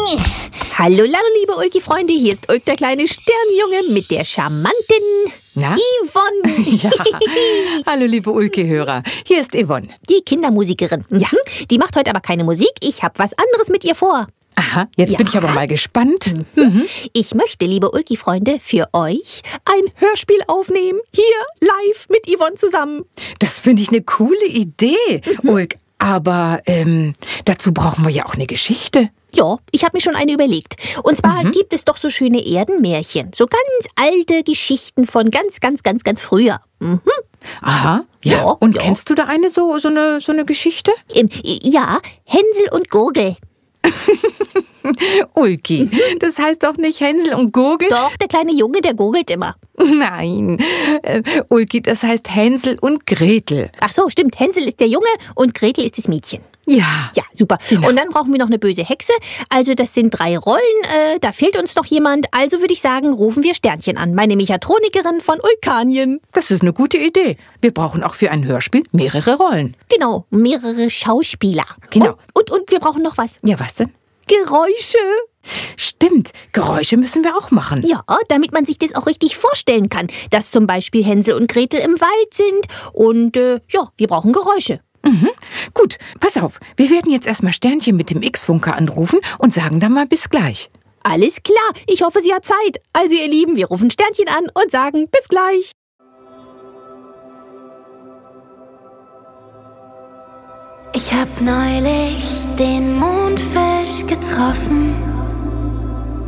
Hallo, liebe Ulki-Freunde, hier ist Ulk, der kleine Sternjunge mit der charmanten Yvonne. Ja. Hallo, liebe Ulki-Hörer, hier ist Yvonne. Die Kindermusikerin. Ja. Die macht heute aber keine Musik, ich habe was anderes mit ihr vor. Aha, jetzt bin ich aber mal gespannt. Ich möchte, liebe Ulki-Freunde, für euch ein Hörspiel aufnehmen. Hier, live mit Yvonne zusammen. Das finde ich eine coole Idee, Ulk. Aber dazu brauchen wir ja auch eine Geschichte. Ja, ich habe mir schon eine überlegt. Und zwar gibt es doch so schöne Erdenmärchen. So ganz alte Geschichten von ganz früher. Aha, ja. Und kennst du da eine so eine Geschichte? Ja, Hänsel und Gurgel. Ulki, das heißt doch nicht Hänsel und Gurgel? Doch, der kleine Junge, der gurgelt immer. Nein, Ulki, das heißt Hänsel und Gretel. Ach so, stimmt. Hänsel ist der Junge und Gretel ist das Mädchen. Ja. Ja, super. Genau. Und dann brauchen wir noch eine böse Hexe. Also das sind 3 Rollen. Da fehlt uns noch jemand. Also würde ich sagen, rufen wir Sternchen an. Meine Mechatronikerin von Ulkanien. Das ist eine gute Idee. Wir brauchen auch für ein Hörspiel mehrere Rollen. Genau, mehrere Schauspieler. Genau. Und wir brauchen noch was. Ja, was denn? Geräusche. Stimmt, Geräusche müssen wir auch machen. Ja, damit man sich das auch richtig vorstellen kann. Dass zum Beispiel Hänsel und Gretel im Wald sind. Und wir brauchen Geräusche. Gut, pass auf. Wir werden jetzt erstmal Sternchen mit dem X-Funker anrufen und sagen dann mal bis gleich. Alles klar, ich hoffe, sie hat Zeit. Also ihr Lieben, wir rufen Sternchen an und sagen bis gleich. Ich hab neulich den Mondfisch getroffen.